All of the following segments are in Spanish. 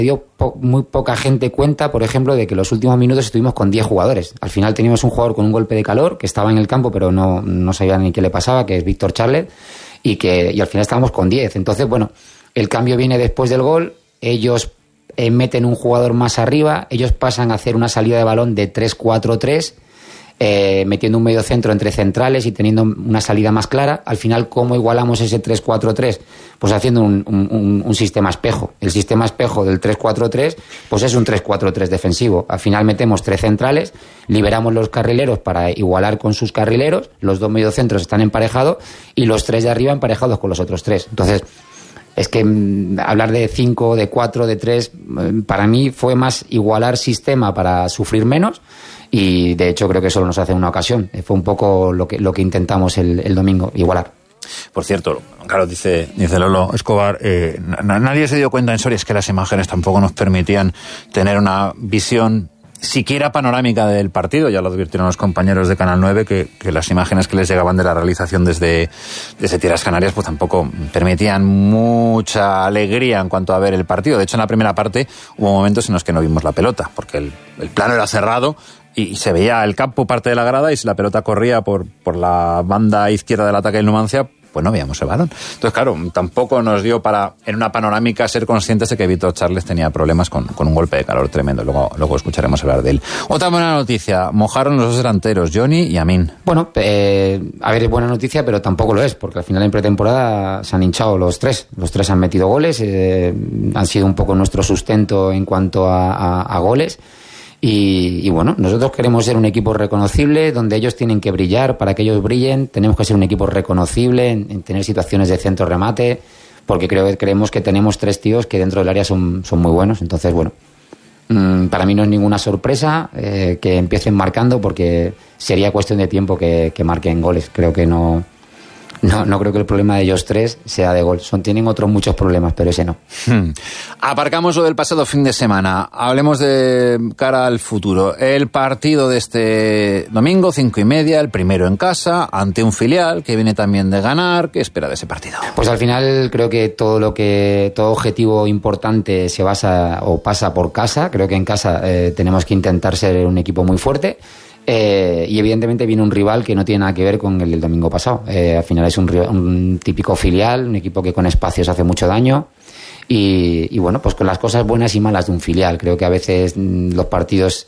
dio muy poca gente cuenta, por ejemplo, de que los últimos minutos estuvimos con 10 jugadores. Al final teníamos un jugador con un golpe de calor que estaba en el campo, pero no sabía ni qué le pasaba, que es Víctor Charlet, y al final estábamos con 10. Entonces, bueno, el cambio viene después del gol, ellos meten un jugador más arriba, ellos pasan a hacer una salida de balón de 3-4-3, metiendo un medio centro entre centrales y teniendo una salida más clara. Al final, ¿cómo igualamos ese 3-4-3? Pues haciendo un sistema espejo. El sistema espejo del 3-4-3 pues es un 3-4-3 defensivo. Al final metemos 3 centrales, liberamos los carrileros para igualar con sus carrileros, los 2 mediocentros están emparejados y los 3 de arriba emparejados con los otros 3. Entonces, es que hablar de 5, de 4, de 3, para mí fue más igualar sistema para sufrir menos. Y de hecho creo que solo nos hace una ocasión. Fue un poco lo que intentamos el domingo, igualar. Por cierto, claro, dice Lolo Escobar, nadie se dio cuenta en Soria, es que las imágenes tampoco nos permitían tener una visión siquiera panorámica del partido. Ya lo advirtieron los compañeros de Canal 9 que las imágenes que les llegaban de la realización desde Tierras Canarias pues tampoco permitían mucha alegría en cuanto a ver el partido. De hecho, en la primera parte hubo momentos en los que no vimos la pelota, porque el plano era cerrado y se veía el campo, parte de la grada, y si la pelota corría por la banda izquierda del ataque del Numancia, pues no veíamos el balón. Entonces, claro, tampoco nos dio para, en una panorámica, ser conscientes de que Víctor Charles tenía problemas con un golpe de calor tremendo. Luego escucharemos hablar de él. Otra buena noticia, mojaron los 2 delanteros, Johnny y Amin. Bueno, a ver, es buena noticia, pero tampoco lo es, porque al final en pretemporada se han hinchado los 3. Los 3 han metido goles, han sido un poco nuestro sustento en cuanto a goles. Y bueno, nosotros queremos ser un equipo reconocible, donde ellos tienen que brillar. Para que ellos brillen tenemos que ser un equipo reconocible en tener situaciones de centro remate, porque creemos que tenemos 3 tíos que dentro del área son muy buenos. Entonces, bueno, para mí no es ninguna sorpresa que empiecen marcando, porque sería cuestión de tiempo que marquen goles. Creo que no creo que el problema de ellos 3 sea de gol. Tienen otros muchos problemas, pero ese no. Aparcamos lo del pasado fin de semana. Hablemos de cara al futuro. El partido de este domingo, 5:30, el primero en casa, ante un filial que viene también de ganar. ¿Qué espera de ese partido? Pues al final creo que todo objetivo importante se basa o pasa por casa. Creo que en casa tenemos que intentar ser un equipo muy fuerte. Y evidentemente viene un rival que no tiene nada que ver con el del domingo pasado. Al final es un típico filial, un equipo que con espacios hace mucho daño. Y bueno, pues con las cosas buenas y malas de un filial. Creo que a veces los partidos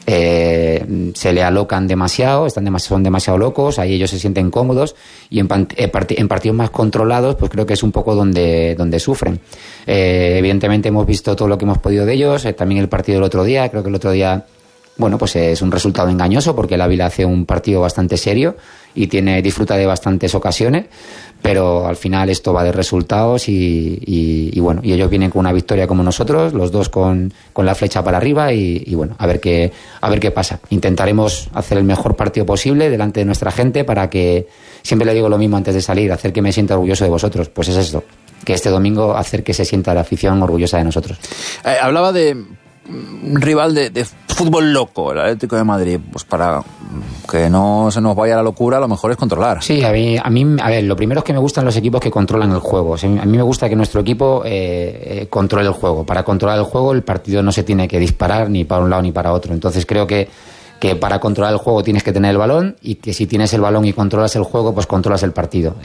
se le alocan demasiado, son demasiado locos, ahí ellos se sienten cómodos, y en partidos más controlados pues creo que es un poco donde sufren. Evidentemente hemos visto todo lo que hemos podido de ellos, también el partido del otro día. Creo que el otro día, bueno, pues es un resultado engañoso, porque el Ávila hace un partido bastante serio y disfruta de bastantes ocasiones, pero al final esto va de resultados y bueno, y ellos vienen con una victoria como nosotros, los dos con la flecha para arriba y bueno, a ver qué pasa. Intentaremos hacer el mejor partido posible delante de nuestra gente, para que, siempre le digo lo mismo antes de salir, hacer que me sienta orgulloso de vosotros. Pues es esto, que este domingo hacer que se sienta la afición orgullosa de nosotros. Hablaba de un rival de fútbol loco, el Atlético de Madrid. Pues para que no se nos vaya la locura, lo mejor es controlar. Sí, a mí, a ver, lo primero es que me gustan los equipos que controlan el juego. O sea, a mí me gusta que nuestro equipo controle el juego. Para controlar el juego, el partido no se tiene que disparar ni para un lado ni para otro. Entonces creo que para controlar el juego tienes que tener el balón, y que si tienes el balón y controlas el juego, pues controlas el partido.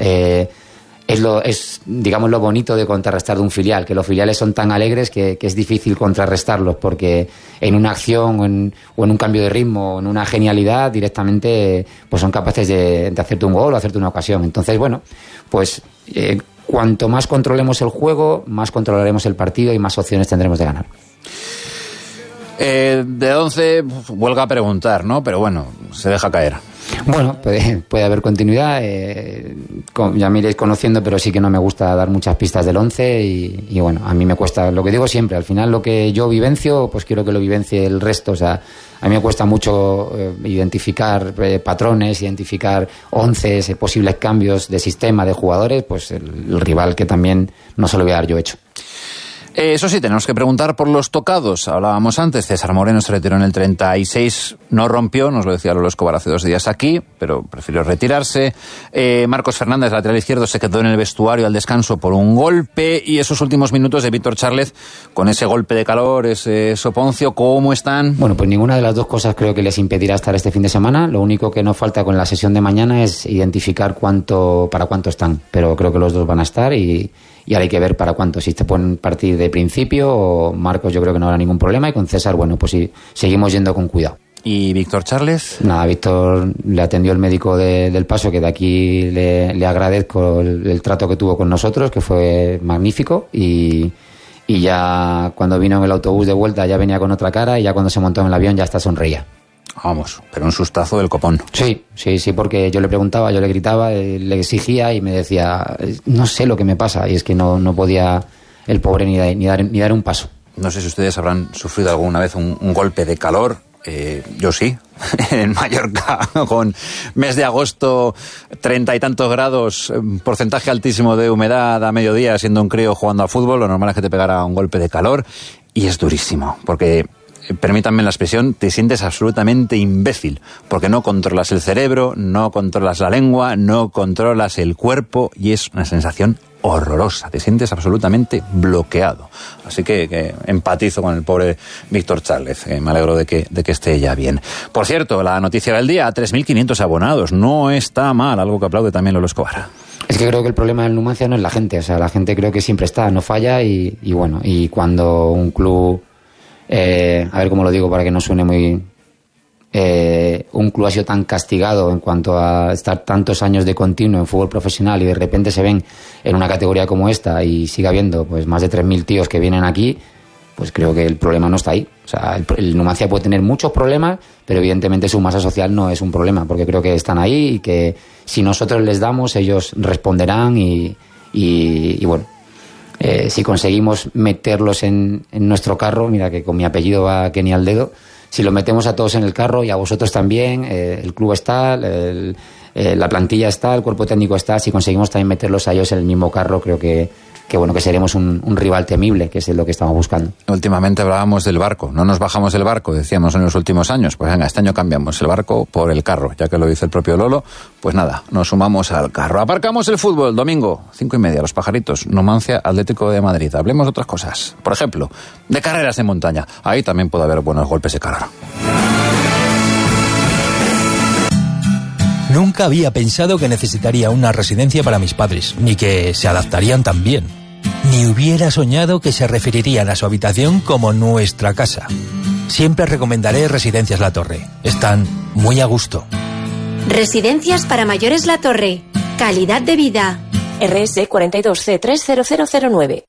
Digamos, lo bonito de contrarrestar de un filial, que los filiales son tan alegres que es difícil contrarrestarlos, porque en una acción o en un cambio de ritmo o en una genialidad directamente pues son capaces de hacerte un gol o hacerte una ocasión. Entonces, bueno, pues cuanto más controlemos el juego, más controlaremos el partido y más opciones tendremos de ganar. De 11, huelga a preguntar, ¿no? Pero bueno, se deja caer. Bueno, puede haber continuidad. Ya me iréis conociendo, pero sí que no me gusta dar muchas pistas del 11 y bueno, a mí me cuesta, lo que digo siempre, al final lo que yo vivencio, pues quiero que lo vivencie el resto. O sea, a mí me cuesta mucho identificar patrones, identificar 11, posibles cambios de sistema de jugadores, pues el rival que también no se lo voy a dar yo hecho. Eso sí, tenemos que preguntar por los tocados. Hablábamos antes, César Moreno se retiró en el 36, no rompió, nos lo decía Lolo Escobar hace 2 días aquí, pero prefirió retirarse. Marcos Fernández, lateral izquierdo, se quedó en el vestuario al descanso por un golpe, y esos últimos minutos de Víctor Charlez, con ese golpe de calor, ese soponcio, ¿cómo están? Bueno, pues ninguna de las dos cosas creo que les impedirá estar este fin de semana. Lo único que nos falta con la sesión de mañana es identificar para cuánto están, pero creo que los dos van a estar y ahora hay que ver para cuánto. Si te pueden partir de principio, o Marcos yo creo que no habrá ningún problema, y con César, bueno, pues sí, seguimos yendo con cuidado. ¿Y Víctor Charlez? Nada, Víctor le atendió el médico del Paso, que de aquí le agradezco el trato que tuvo con nosotros, que fue magnífico, y ya cuando vino en el autobús de vuelta ya venía con otra cara, y ya cuando se montó en el avión ya hasta sonreía. Vamos, pero un sustazo del copón. Sí, porque yo le preguntaba, yo le gritaba, le exigía y me decía, no sé lo que me pasa, y es que no podía el pobre ni dar un paso. No sé si ustedes habrán sufrido alguna vez un golpe de calor. Yo sí, en Mallorca, con mes de agosto, 30 y tantos grados, porcentaje altísimo de humedad a mediodía, siendo un crío jugando al fútbol, lo normal es que te pegara un golpe de calor, y es durísimo, porque, permítanme la expresión, te sientes absolutamente imbécil, porque no controlas el cerebro, no controlas la lengua, no controlas el cuerpo, y es una sensación horrorosa, te sientes absolutamente bloqueado. Así que empatizo con el pobre Víctor Charlez, me alegro de que esté ya bien. Por cierto, la noticia del día, 3.500 abonados, no está mal, algo que aplaude también Lolo Escobar. Es que creo que el problema del Numancia no es la gente, o sea, la gente creo que siempre está, no falla, y bueno, y cuando un club, a ver cómo lo digo para que no suene muy... un club ha sido tan castigado en cuanto a estar tantos años de continuo en fútbol profesional, y de repente se ven en una categoría como esta y sigue habiendo pues más de 3.000 tíos que vienen aquí, pues creo que el problema no está ahí. O sea, el Numancia puede tener muchos problemas, pero evidentemente su masa social no es un problema, porque creo que están ahí y que si nosotros les damos, ellos responderán y bueno, si conseguimos meterlos en nuestro carro, mira que con mi apellido va Kenny al dedo, si lo metemos a todos en el carro y a vosotros también, el club está, la plantilla está, el cuerpo técnico está, si conseguimos también meterlos a ellos en el mismo carro, creo que bueno, que seremos un rival temible, que es lo que estamos buscando. Últimamente hablábamos del barco, no nos bajamos del barco, decíamos en los últimos años, pues venga, este año cambiamos el barco por el carro, ya que lo dice el propio Lolo, pues nada, nos sumamos al carro. Aparcamos el fútbol, domingo, 5:30, Los Pajaritos, Numancia, Atlético de Madrid. Hablemos de otras cosas, por ejemplo, de carreras de montaña, ahí también puede haber buenos golpes de calor. Nunca había pensado que necesitaría una residencia para mis padres, ni que se adaptarían tan bien. Ni hubiera soñado que se referirían a su habitación como nuestra casa. Siempre recomendaré Residencias La Torre. Están muy a gusto. Residencias para mayores La Torre. Calidad de vida. RS 42C30009.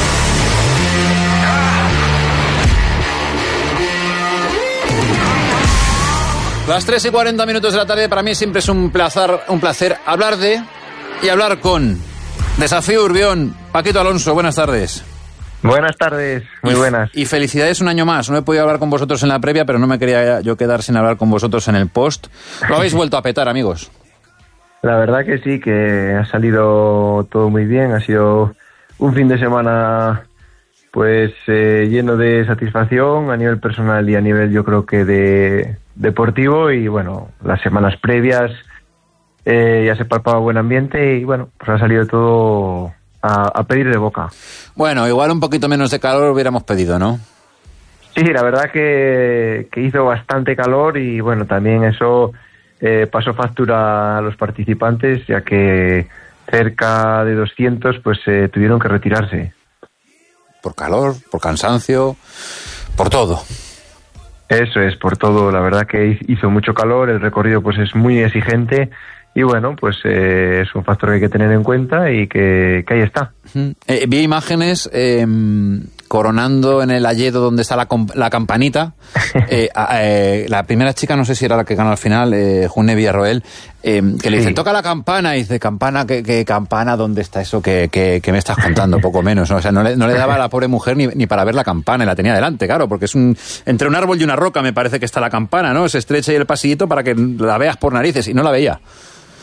Las 3:40 de la tarde, para mí siempre es un placer hablar de y hablar con Desafío Urbión. Paquito Alonso, buenas tardes. Buenas tardes, muy buenas. Y felicidades un año más. No he podido hablar con vosotros en la previa, pero no me quería yo quedar sin hablar con vosotros en el post. Lo habéis vuelto a petar, amigos. La verdad que sí, que ha salido todo muy bien. Ha sido un fin de semana pues lleno de satisfacción a nivel personal y a nivel, yo creo que deportivo, y bueno, las semanas previas ya se palpaba buen ambiente y bueno, pues ha salido todo a pedir de boca. Bueno, igual un poquito menos de calor hubiéramos pedido, ¿no? Sí, la verdad que hizo bastante calor y bueno, también eso pasó factura a los participantes, ya que cerca de 200 pues tuvieron que retirarse. Por calor, por cansancio, por todo. Eso es, por todo. La verdad que hizo mucho calor, el recorrido pues es muy exigente y bueno, pues es un factor que hay que tener en cuenta y que ahí está. Vi imágenes coronando en el Alledo donde está la campanita. La primera chica, no sé si era la que ganó al final, June Villarroel, que le dicen, toca la campana, y dice, campana, ¿qué campana? ¿Dónde está eso que me estás contando? Poco menos, ¿no? O sea, no le daba a la pobre mujer ni para ver la campana, y la tenía delante, claro, porque es entre un árbol y una roca me parece que está la campana, ¿no? Se estrecha ahí el pasillito para que la veas por narices, y no la veía.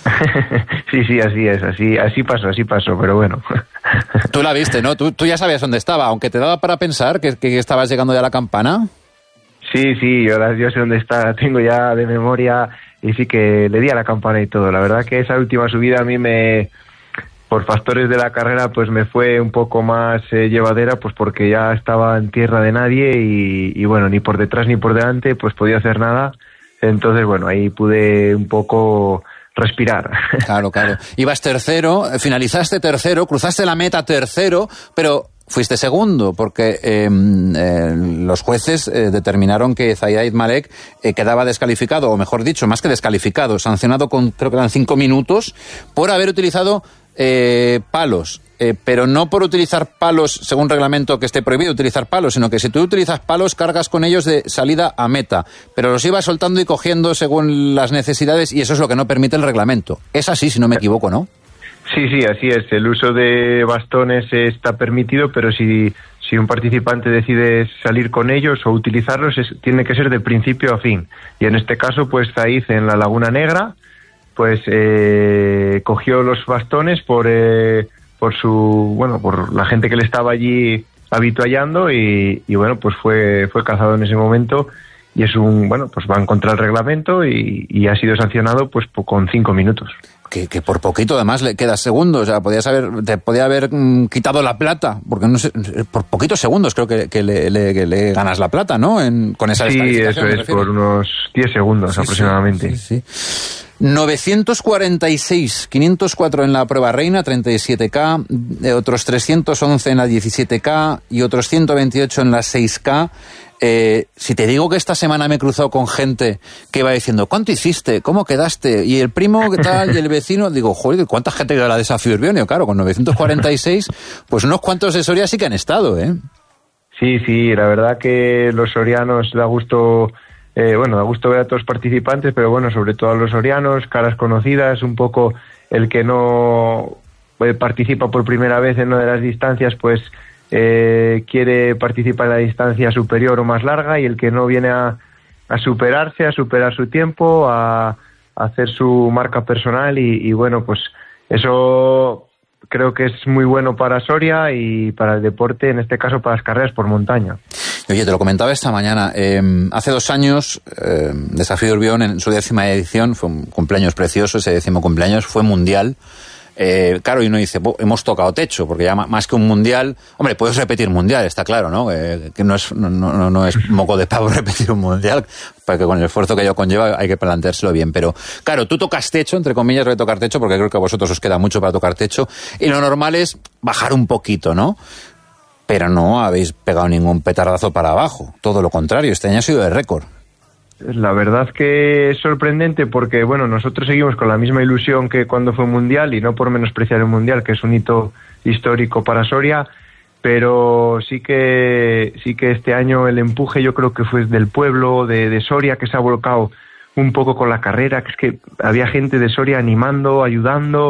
Sí, así es, así pasó, pero bueno. Tú la viste, ¿no? Tú ya sabías dónde estaba, aunque te daba para pensar que estabas llegando ya a la campana. Sí, yo sé dónde está, tengo ya de memoria y sí que le di a la campana y todo. La verdad que esa última subida a mí por factores de la carrera, pues me fue un poco más llevadera, pues porque ya estaba en tierra de nadie y bueno, ni por detrás ni por delante, pues podía hacer nada. Entonces, bueno, ahí pude un poco respirar. Claro. Ibas tercero, finalizaste tercero, cruzaste la meta tercero, pero fuiste segundo, porque los jueces determinaron que Zayed Malek quedaba descalificado, o mejor dicho, más que descalificado, sancionado con, creo que eran 5 minutos, por haber utilizado palos. Pero no por utilizar palos según reglamento que esté prohibido utilizar palos, sino que si tú utilizas palos cargas con ellos de salida a meta, pero los ibas soltando y cogiendo según las necesidades y eso es lo que no permite el reglamento. Es así, si no me equivoco, ¿no? Sí, así es. El uso de bastones está permitido, pero si un participante decide salir con ellos o utilizarlos, tiene que ser de principio a fin. Y en este caso, pues Zayed en la Laguna Negra, pues cogió los bastones por la gente que le estaba allí habituallando y bueno, pues fue cazado en ese momento y es pues va en contra del reglamento y ha sido sancionado pues con 5 minutos. Que por poquito además le quedas segundo, o sea, te podía haber quitado la plata, porque no sé, por poquitos segundos creo que le ganas la plata, ¿no? Con esa descalificación. Sí, eso es, por unos 10 segundos aproximadamente. Sí. 946, 504 en la prueba reina, 37K, otros 311 en la 17K y otros 128 en la 6K. Si te digo que esta semana me he cruzado con gente que va diciendo, ¿cuánto hiciste? ¿Cómo quedaste? Y el primo, ¿qué tal? Y el vecino, digo, joder, ¿cuánta gente quedó a la Desafío Urbionio? Claro, con 946, pues unos cuantos de Soria sí que han estado, ¿eh? Sí, la verdad que los sorianos da gusto ver a todos los participantes, pero bueno, sobre todo a los sorianos, caras conocidas, un poco el que no participa por primera vez en una de las distancias, pues quiere participar en la distancia superior o más larga, y el que no viene a superarse, a superar su tiempo, a hacer su marca personal y bueno, pues eso creo que es muy bueno para Soria y para el deporte, en este caso para las carreras por montaña. Oye, te lo comentaba esta mañana, hace 2 años Desafío Urbión en su 10ª edición, fue un cumpleaños precioso, ese 10º cumpleaños, fue mundial. Claro, y uno dice, hemos tocado techo, porque ya más que un mundial, hombre, puedes repetir mundial, está claro, ¿no? Que no es moco de pavo repetir un mundial, porque con el esfuerzo que ello conlleva hay que planteárselo bien, pero claro, tú tocas techo, entre comillas, voy a tocar techo, porque creo que a vosotros os queda mucho para tocar techo, y lo normal es bajar un poquito, ¿no? Pero no habéis pegado ningún petardazo para abajo, todo lo contrario, este año ha sido de récord. La verdad que es sorprendente porque, bueno, nosotros seguimos con la misma ilusión que cuando fue Mundial, y no por menospreciar el Mundial, que es un hito histórico para Soria, pero sí que este año el empuje yo creo que fue del pueblo, de Soria, que se ha volcado un poco con la carrera, que es que había gente de Soria animando, ayudando,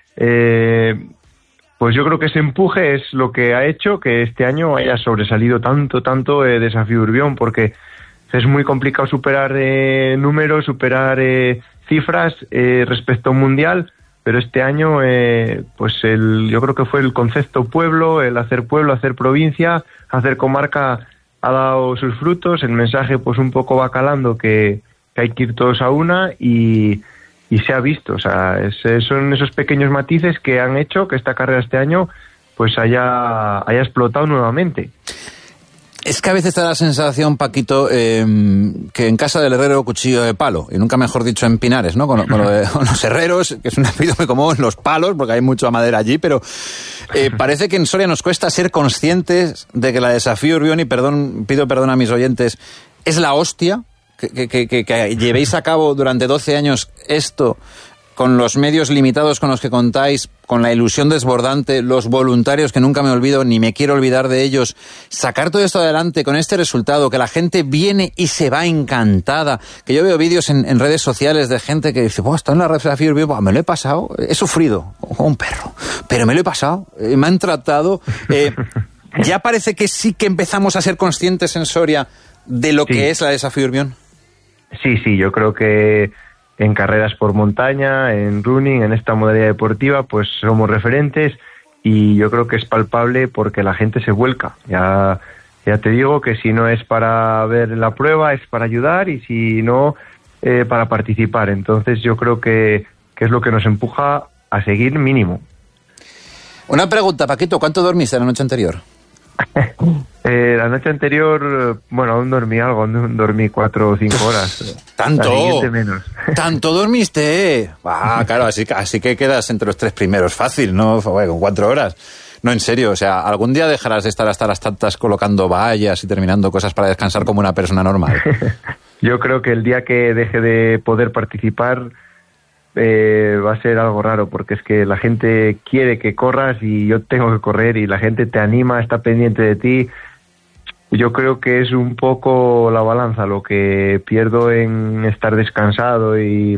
pues yo creo que ese empuje es lo que ha hecho que este año haya sobresalido tanto Desafío Urbión, porque es muy complicado superar números, superar cifras respecto a un mundial, pero este año yo creo que fue el concepto pueblo, hacer provincia, hacer comarca ha dado sus frutos, el mensaje pues un poco va calando que hay que ir todos a una y se ha visto, o sea, son esos pequeños matices que han hecho que esta carrera este año pues haya explotado nuevamente. Es que a veces te da la sensación, Paquito, que en casa del herrero cuchillo de palo, y nunca mejor dicho en Pinares, ¿no? Con los herreros, que es un apellido muy común, los palos, porque hay mucha madera allí, pero parece que en Soria nos cuesta ser conscientes de que la Desafío Urbión, y pido perdón a mis oyentes, es la hostia, que llevéis a cabo durante 12 años esto, con los medios limitados con los que contáis, con la ilusión desbordante, los voluntarios que nunca me olvido ni me quiero olvidar de ellos, sacar todo esto adelante con este resultado, que la gente viene y se va encantada, que yo veo vídeos en redes sociales de gente que dice, está en la red Desafío Urbión, me lo he pasado, he sufrido como un perro, pero me lo he pasado, me han tratado, ya parece que sí que empezamos a ser conscientes en Soria de lo que es la Desafío Urbión. Sí, yo creo que en carreras por montaña, en running, en esta modalidad deportiva, pues somos referentes y yo creo que es palpable porque la gente se vuelca. Ya te digo que si no es para ver la prueba, es para ayudar y si no, para participar. Entonces yo creo que es lo que nos empuja a seguir mínimo. Una pregunta, Paquito, ¿cuánto dormiste la noche anterior? La noche anterior, bueno, aún dormí algo, aún dormí 4 o 5 horas. ¿Tanto? La siguiente menos. ¿Tanto dormiste? Claro, así que quedas entre los 3 primeros. Fácil, ¿no? Con 4 horas. No, en serio, o sea, ¿algún día dejarás de estar hasta las tantas colocando vallas y terminando cosas para descansar como una persona normal? Yo creo que el día que deje de poder participar va a ser algo raro, porque es que la gente quiere que corras y yo tengo que correr y la gente te anima, está pendiente de ti. Yo creo que es un poco la balanza lo que pierdo en estar descansado y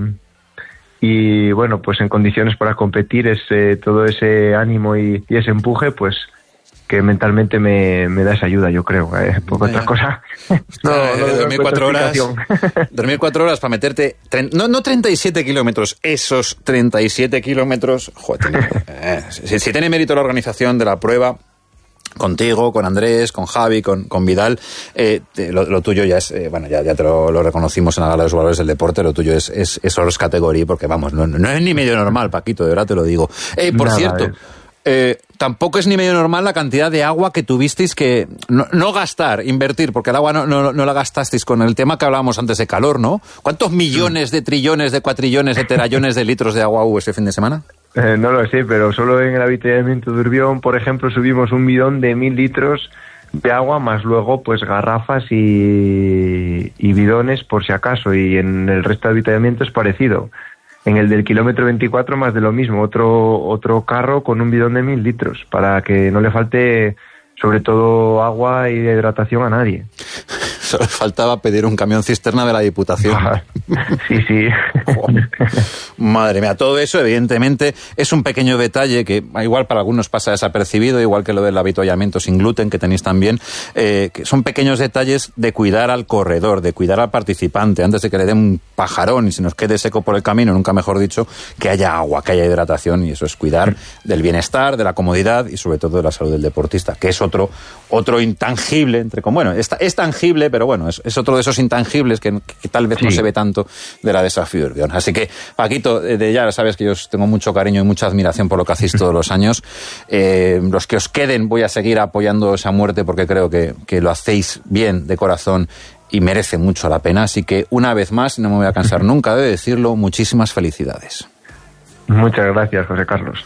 bueno, pues en condiciones para competir es todo ese ánimo y ese empuje, pues que mentalmente me da esa ayuda, yo creo. Poco otra cosa. Dormir 4 horas. Dormir 4 horas para meterte. No 37 kilómetros, esos 37 kilómetros. Joder, si tiene mérito la organización de la prueba, contigo, con Andrés, con Javi, con Vidal, lo tuyo ya es, ya te lo reconocimos en la gala de los valores del deporte, lo tuyo es Soros Category, porque vamos, no es ni medio normal, Paquito, de verdad te lo digo. Por cierto, tampoco es ni medio normal la cantidad de agua que tuvisteis que no gastar, invertir, porque el agua no la gastasteis con el tema que hablábamos antes de calor, ¿no? ¿Cuántos millones de trillones, de cuatrillones, de terallones de litros de agua hubo ese fin de semana? No lo sé, pero solo en el avituallamiento de Urbión, por ejemplo, subimos un bidón de 1000 litros de agua, más luego pues garrafas y bidones por si acaso, y en el resto de avituallamiento es parecido. En el del kilómetro 24 más de lo mismo, otro carro con un bidón de 1000 litros, para que no le falte sobre todo agua y hidratación a nadie. Solo faltaba pedir un camión cisterna de la Diputación. Sí. Madre mía, todo eso evidentemente es un pequeño detalle que igual para algunos pasa desapercibido, igual que lo del avituallamiento sin gluten que tenéis también, que son pequeños detalles de cuidar al corredor, de cuidar al participante, antes de que le den un pajarón y se nos quede seco por el camino, nunca mejor dicho, que haya agua, que haya hidratación, y eso es cuidar del bienestar, de la comodidad y sobre todo de la salud del deportista, que es otro intangible, es tangible, pero bueno, es otro de esos intangibles que tal vez no se ve tanto de la Desafío Urbión. Así que, Paquito, ya sabes que yo os tengo mucho cariño y mucha admiración por lo que hacéis todos los años. Los que os queden, voy a seguir apoyándoos a muerte porque creo que lo hacéis bien, de corazón, y merece mucho la pena. Así que, una vez más, no me voy a cansar nunca de decirlo, muchísimas felicidades. Muchas gracias, José Carlos.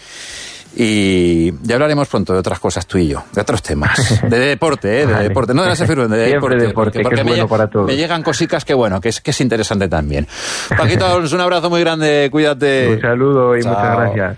Y ya hablaremos pronto de otras cosas tú y yo, de otros temas, de deporte, Vale. deporte, no de la Desafío, de Siempre deporte, que es bueno para todos. Me llegan cositas que es interesante también. Paquito, un abrazo muy grande, cuídate. Un saludo y Chao. muchas gracias.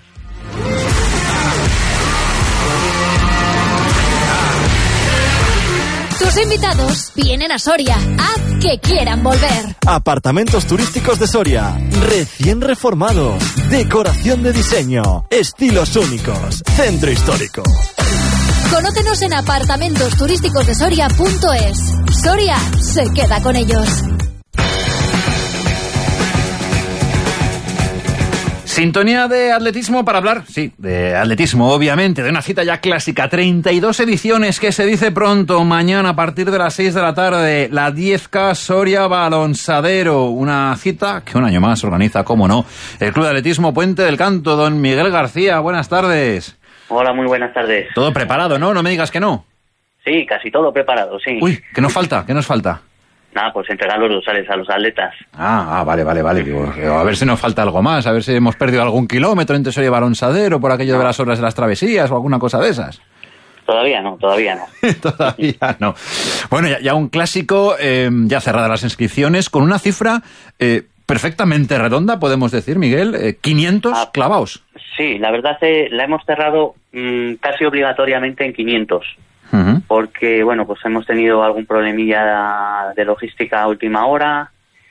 Tus invitados vienen a Soria a que quieran volver. Apartamentos turísticos de Soria, recién reformados, decoración de diseño, estilos únicos, centro histórico. Conócenos en apartamentosturísticosdesoria.es. Soria se queda con ellos. Sintonía de atletismo para hablar, sí, de atletismo, obviamente, de una cita ya clásica, 32 ediciones que se dice pronto, mañana a partir de las 6 de la tarde, la 10K Soria Balonsadero, una cita que un año más organiza, cómo no, el Club de Atletismo Puente del Canto. Don Miguel García, buenas tardes. Hola, muy buenas tardes. Todo preparado, ¿no? No me digas que no. Sí, casi todo preparado, sí. Uy, ¿qué nos falta? ¿Qué nos falta? Nada, pues entregar los dorsales a los atletas. Vale. Digo, a ver si nos falta algo más, a ver si hemos perdido algún kilómetro entre Soria y Balonsadero por aquello de las horas de las travesías o alguna cosa de esas. Todavía no. Todavía no. Bueno, ya un clásico, ya cerradas las inscripciones, con una cifra perfectamente redonda, podemos decir, Miguel, 500 clavaos. Sí, la verdad la hemos cerrado casi obligatoriamente en 500. Porque, bueno, pues hemos tenido algún problemilla de logística a última hora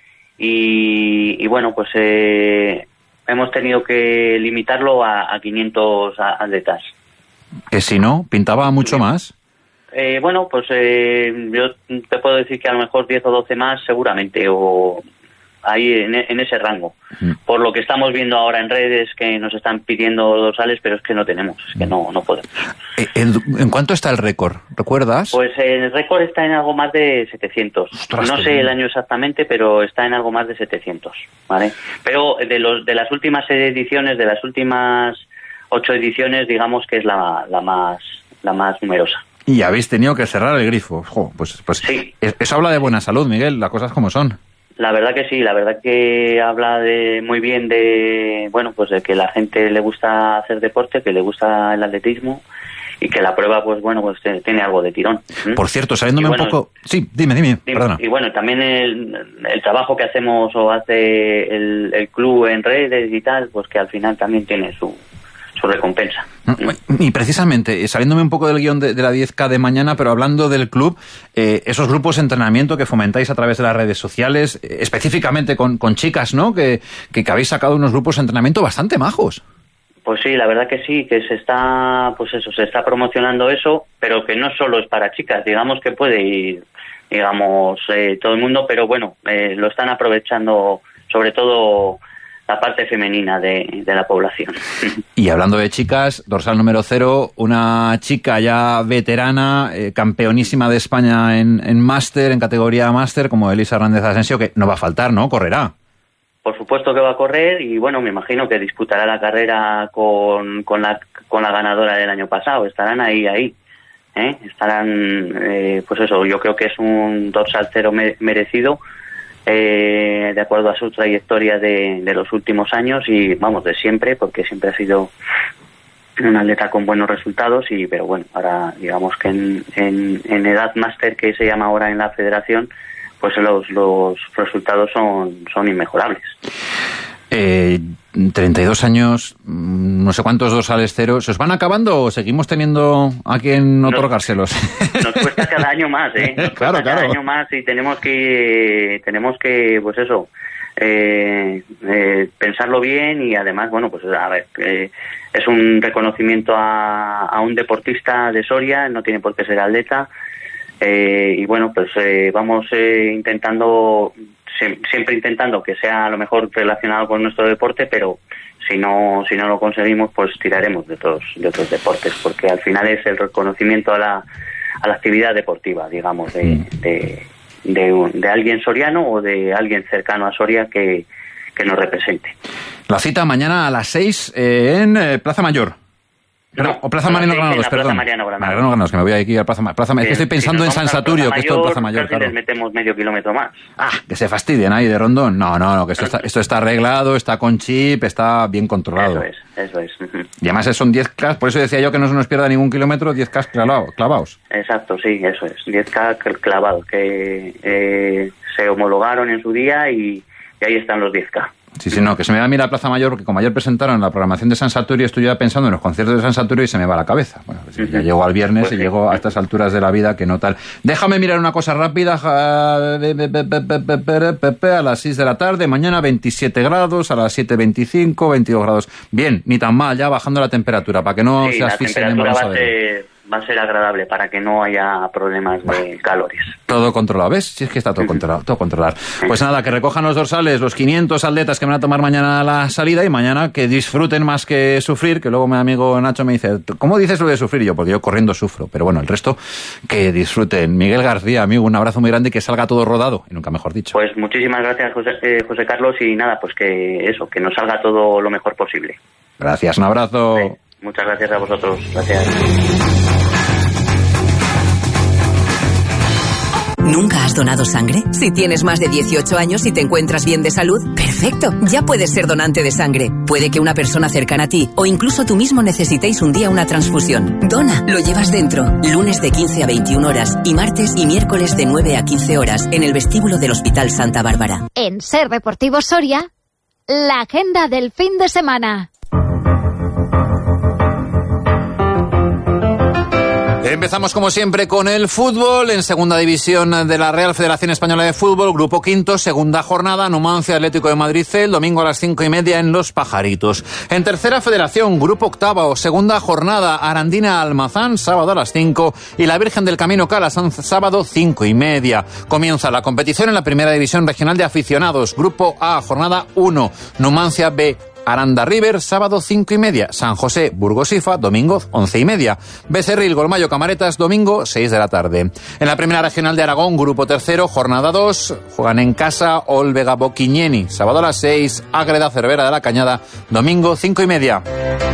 y bueno, pues hemos tenido que limitarlo a 500 atletas. Que si no, pintaba mucho más. Bueno, pues yo te puedo decir que a lo mejor 10 o 12 más seguramente, o ahí en ese rango. Por lo que estamos viendo ahora en redes, que nos están pidiendo dorsales, pero es que no tenemos, es que no podemos. ¿En cuánto está el récord? ¿Recuerdas? Pues el récord está en algo más de 700. Ostras, no sé el año exactamente, pero está en algo más de 700, ¿vale? Pero de las últimas ediciones, de las últimas 8 ediciones, digamos que es la más numerosa. Y habéis tenido que cerrar el grifo. Pues sí. Eso habla de buena salud, Miguel, las cosas como son. La verdad que sí, la verdad que habla muy bien de, bueno, pues de que la gente le gusta hacer deporte, que le gusta el atletismo y que la prueba, pues bueno, pues tiene algo de tirón. Por cierto, saliéndome un poco... Sí, dime, perdona. Y bueno, también el trabajo que hacemos o hace el club en redes y tal, pues que al final también tiene su recompensa. Y precisamente, saliéndome un poco del guión de la 10K de mañana, pero hablando del club, esos grupos de entrenamiento que fomentáis a través de las redes sociales, específicamente con chicas, ¿no? Que habéis sacado unos grupos de entrenamiento bastante majos. Pues sí, la verdad que sí, que se está promocionando eso, pero que no solo es para chicas, digamos que puede ir, todo el mundo, pero bueno, lo están aprovechando sobre todo la parte femenina de la población. Y hablando de chicas, dorsal número 0, una chica ya veterana, campeonísima de España en máster, en categoría máster, como Elisa Hernández Asensio, que no va a faltar, ¿no? Correrá. Por supuesto que va a correr y bueno, me imagino que disputará la carrera con la ganadora del año pasado. Estarán ahí. Estarán, pues eso, yo creo que es un dorsal 0 merecido. De acuerdo a su trayectoria de los últimos años y vamos, de siempre, porque siempre ha sido un atleta con buenos resultados pero bueno, ahora digamos que en edad máster, que se llama ahora en la federación, pues los resultados son inmejorables. 32 años, no sé cuántos dorsales 0, ¿se os van acabando o seguimos teniendo a quien otorgárselos? Nos cuesta cada año más, Claro. Cada año más y tenemos que pues eso, pensarlo bien y además, bueno, pues a ver, es un reconocimiento a un deportista de Soria, no tiene por qué ser atleta, y bueno, pues vamos siempre intentando que sea a lo mejor relacionado con nuestro deporte, pero si no lo conseguimos, pues tiraremos de otros deportes, porque al final es el reconocimiento a la actividad deportiva, digamos, de alguien soriano o de alguien cercano a Soria que nos represente. La cita mañana a las 6 en Plaza Mayor. O Plaza Mariano Granados, perdón. Mariano Granados, que me voy aquí a Plaza Mayor. Es que estoy pensando en San Saturio, que esto es Plaza Mayor, claro. Les metemos medio kilómetro más. Que se fastidien ahí de Rondón. No, que esto está arreglado, está con chip, está bien controlado. Eso es. Y además son 10K, por eso decía yo que no se nos pierda ningún kilómetro, 10K clavados. Exacto, sí, eso es, 10K clavados, que se homologaron en su día y ahí están los 10K. Sí, no, que se me va a mirar a Plaza Mayor, porque como ayer presentaron la programación de San Saturio, estoy ya pensando en los conciertos de San Saturio y se me va la cabeza. Bueno, pues ya llego al viernes y llego a estas alturas de la vida que no tal. Déjame mirar una cosa rápida. A las 6 de la tarde, mañana 27 grados, a las 7:25, 22 grados. Bien, ni tan mal, ya bajando la temperatura, para que no se asfixien en va a ser agradable para que no haya problemas de calores. Todo controlado, ¿ves? Si es que está todo controlado, todo controlado. Pues nada, que recojan los dorsales, los 500 atletas que van a tomar mañana la salida y mañana que disfruten más que sufrir, que luego mi amigo Nacho me dice, ¿cómo dices lo de sufrir? Yo, porque yo corriendo sufro, pero bueno, el resto que disfruten. Miguel García, amigo, un abrazo muy grande y que salga todo rodado, y nunca mejor dicho. Pues muchísimas gracias, José Carlos, y nada, pues que nos salga todo lo mejor posible. Gracias, un abrazo. Sí, muchas gracias a vosotros, gracias. ¿Nunca has donado sangre? Si tienes más de 18 años y te encuentras bien de salud, ¡perfecto! Ya puedes ser donante de sangre. Puede que una persona cercana a ti o incluso tú mismo necesitéis un día una transfusión. Dona, lo llevas dentro. Lunes de 15 a 21 horas y martes y miércoles de 9 a 15 horas en el vestíbulo del Hospital Santa Bárbara. En Ser Deportivo Soria, la agenda del fin de semana. Empezamos como siempre con el fútbol. En segunda división de la Real Federación Española de Fútbol, grupo quinto, segunda jornada, Numancia Atlético de Madrid C, el domingo a las 5:30 en Los Pajaritos. En tercera federación, grupo octavo, segunda jornada, Arandina Almazán, sábado a las 5, y la Virgen del Camino Calasanz, sábado 5:30. Comienza la competición en la primera división regional de aficionados, grupo A, jornada 1, Numancia B, Aranda River, sábado 5:30. San José, Burgos Ifa, domingo 11:30. Becerril, Golmayo, Camaretas, domingo 6 de la tarde. En la primera regional de Aragón, grupo tercero, jornada 2, juegan en casa Olvega Boquiñeni, sábado a las 6, Ágreda Cervera de la Cañada, domingo 5:30.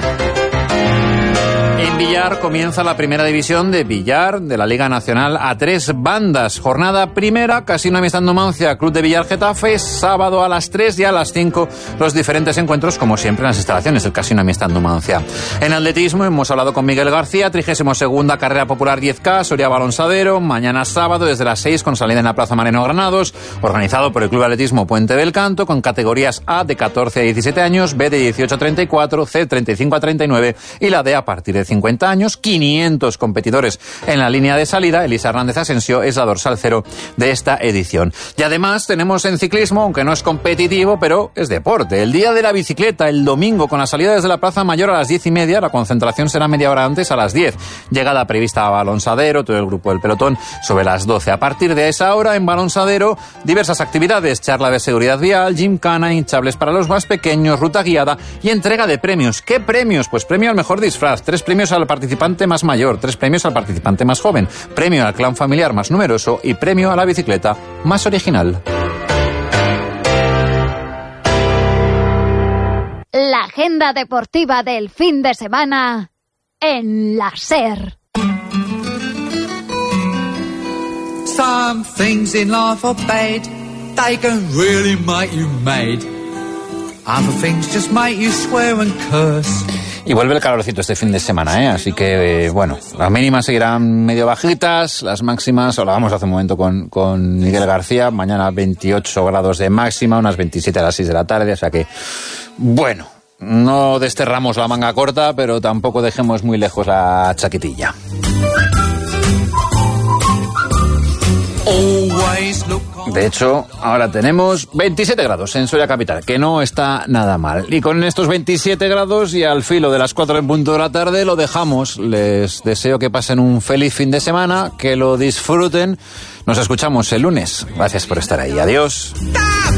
En Villar comienza la primera división de Villar de la Liga Nacional a 3 bandas. Jornada primera, Casino Amistad Numancia, Club de Villar Getafe, sábado a las 3 y a las 5 los diferentes encuentros, como siempre, en las instalaciones del Casino Amistad Numancia. En atletismo hemos hablado con Miguel García, 32ª Carrera Popular 10K, Soria Balonsadero, mañana sábado desde las 6 con salida en la Plaza Mariano Granados, organizado por el Club Atletismo Puente del Canto, con categorías A de 14 a 17 años, B de 18 a 34, C 35 a 39 y la D a partir de 50 años, 500 competidores en la línea de salida. Elisa Hernández Asensio es la dorsal 0 de esta edición. Y además tenemos en ciclismo, aunque no es competitivo, pero es deporte, el Día de la Bicicleta, el domingo, con la salida desde la Plaza Mayor a las 10:30, la concentración será media hora antes, a las 10. Llegada prevista a Balonsadero, todo el grupo del pelotón sobre las 12. A partir de esa hora, en Balonsadero, diversas actividades, charla de seguridad vial, gymkhana, hinchables para los más pequeños, ruta guiada y entrega de premios. ¿Qué premios? Pues premio al mejor disfraz, 3 premios al participante más mayor, 3 premios al participante más joven, premio al clan familiar más numeroso y premio a la bicicleta más original. La agenda deportiva del fin de semana en la SER. Some things in life are bad, they can really make you mad. Other things just make you swear and curse. Y vuelve el calorcito este fin de semana, así que, bueno, las mínimas seguirán medio bajitas, las máximas, hablábamos hace un momento con Miguel García, mañana 28 grados de máxima, unas 27 a las 6 de la tarde, o sea que, bueno, no desterramos la manga corta, pero tampoco dejemos muy lejos la chaquetilla. De hecho, ahora tenemos 27 grados en Soria Capital, que no está nada mal. Y con estos 27 grados y al filo de las 4 en punto de la tarde lo dejamos. Les deseo que pasen un feliz fin de semana, que lo disfruten. Nos escuchamos el lunes. Gracias por estar ahí. Adiós.